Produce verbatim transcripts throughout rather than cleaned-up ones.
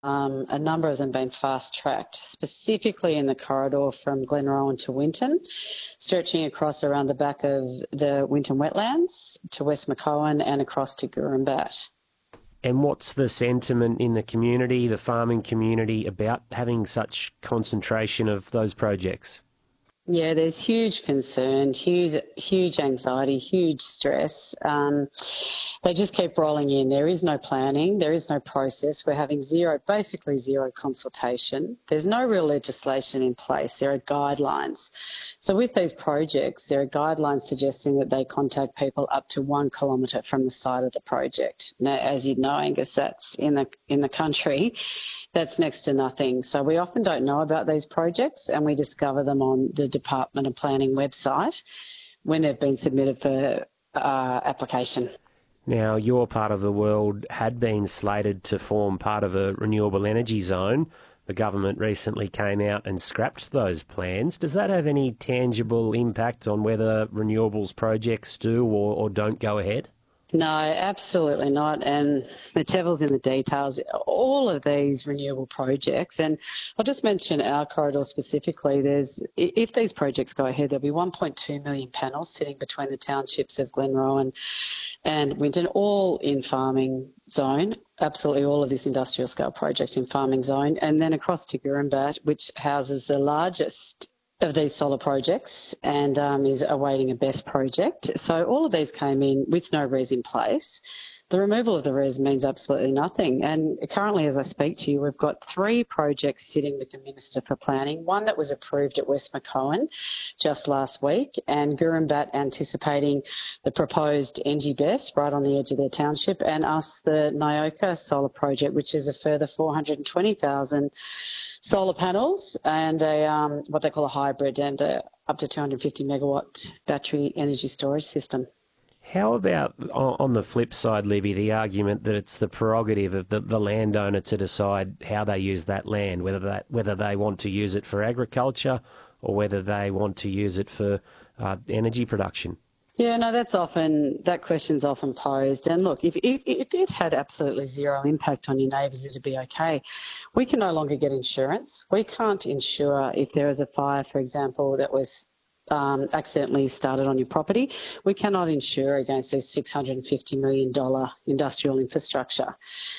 Um, a number of them been fast-tracked, specifically in the corridor from Glenrowan to Winton, stretching across around the back of the Winton wetlands to West McCowan and across to Gurumbat. And what's the sentiment in the community, the farming community, about having such concentration of those projects? Yeah, there's huge concern, huge, huge anxiety, huge stress. Um, they just keep rolling in. There is no planning. There is no process. We're having zero, basically zero consultation. There's no real legislation in place. There are guidelines. So with these projects, there are guidelines suggesting that they contact people up to one kilometre from the site of the project. Now, as you know, Angus, that's in the in the country. That's next to nothing. So we often don't know about these projects, and we discover them on the Department of Planning website when they've been submitted for uh, application. Now, your part of the world had been slated to form part of a renewable energy zone. The government recently came out and scrapped those plans. Does that have any tangible impact on whether renewables projects do or, or don't go ahead? No, absolutely not. And the devil's in the details. All of these renewable projects, and I'll just mention our corridor specifically, there's, if these projects go ahead, there'll be one point two million panels sitting between the townships of Glenrowan and Winton, all in farming zone, absolutely all of this industrial scale project in farming zone. And then across to Gurumbat, which houses the largest of these solar projects and um, is awaiting a BESS project. So all of these came in with no R E S in place. The removal of the R E S means absolutely nothing. And currently, as I speak to you, we've got three projects sitting with the Minister for Planning, one that was approved at West McCowan just last week, and Gurumbat anticipating the proposed N G BESS right on the edge of their township, and us, the Nyoka solar project, which is a further four hundred twenty thousand solar panels and a um, what they call a hybrid and a up to two hundred fifty megawatt battery energy storage system. How about on the flip side, Libby, the argument that it's the prerogative of the, the landowner to decide how they use that land, whether that whether they want to use it for agriculture or whether they want to use it for uh, energy production? Yeah, no, that's often, that question's often posed. And look, if, if, if it had absolutely zero impact on your neighbours, it'd be okay. We can no longer get insurance. We can't insure if there is a fire, for example, that was um, accidentally started on your property. We cannot insure against this six hundred fifty million dollars industrial infrastructure.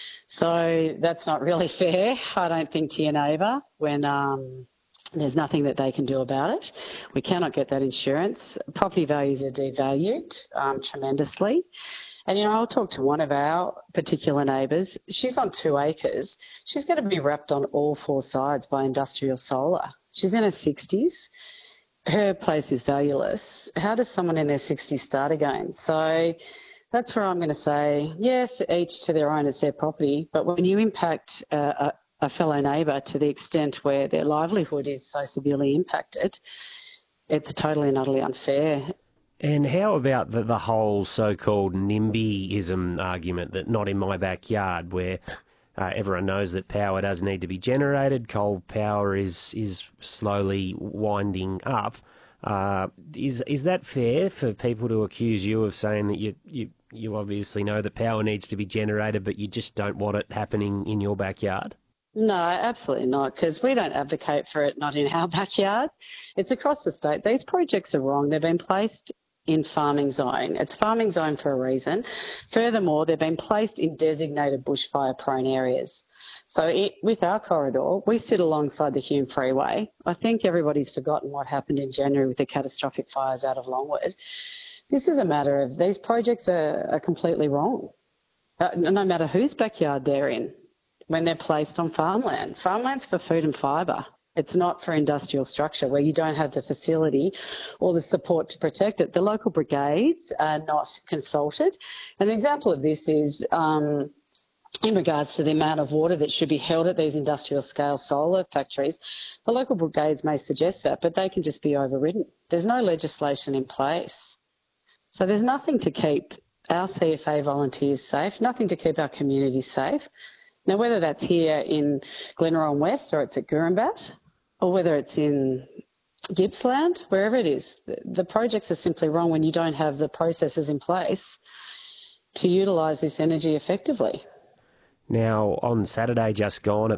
So that's not really fair, I don't think, to your neighbour when... Um, There's nothing that they can do about it. We cannot get that insurance. Property values are devalued um, tremendously. And, you know, I'll talk to one of our particular neighbours. She's on two acres. She's going to be wrapped on all four sides by industrial solar. She's in her sixties. Her place is valueless. How does someone in their sixties start again? So that's where I'm going to say, yes, each to their own, it's their property. But when you impact uh, a a fellow neighbour to the extent where their livelihood is so severely impacted, it's totally and utterly unfair. And how about the, the whole so-called NIMBYism argument that not in my backyard, where uh, everyone knows that power does need to be generated, coal power is is slowly winding up. Uh, is is that fair for people to accuse you of saying that you, you, you obviously know that power needs to be generated but you just don't want it happening in your backyard? No, absolutely not, because we don't advocate for it not in our backyard. It's across the state. These projects are wrong. They've been placed in farming zone. It's farming zone for a reason. Furthermore, they've been placed in designated bushfire-prone areas. So it, with our corridor, we sit alongside the Hume Freeway. I think everybody's forgotten what happened in January with the catastrophic fires out of Longwood. This is a matter of these projects are, are completely wrong, uh, no matter whose backyard they're in. When they're placed on farmland. Farmland's for food and fibre. It's not for industrial structure where you don't have the facility or the support to protect it. The local brigades are not consulted. An example of this is um, in regards to the amount of water that should be held at these industrial scale solar factories. The local brigades may suggest that, but they can just be overridden. There's no legislation in place. So there's nothing to keep our C F A volunteers safe, nothing to keep our community safe. Now, whether that's here in Glenrowan West or it's at Gurumbat or whether it's in Gippsland, wherever it is, the projects are simply wrong when you don't have the processes in place to utilise this energy effectively. Now, on Saturday just gone,